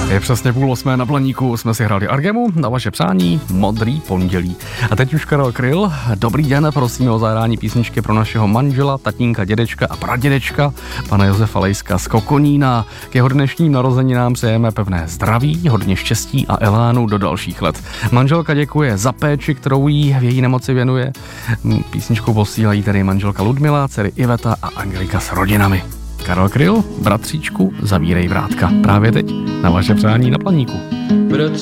Je přesně 7:30 na Planíku, jsme si hráli Argemu, na vaše přání Modrý pondělí. A teď už Karel Kryl. Dobrý den, prosíme o zahrání písničky pro našeho manžela, tatínka, dědečka a pradědečka, pana Josefa Lejska z Kokonína. K jeho dnešním narozeninám přejeme pevné zdraví, hodně štěstí a elánu do dalších let. Manželka děkuje za péči, kterou jí v její nemoci věnuje. Písničku posílají tedy manželka Ludmila, dcery Iveta a Angelika s rodinami. Karel Kryl, bratříčku, zavírej vrátka. Právě teď na vaše přání na Planíku.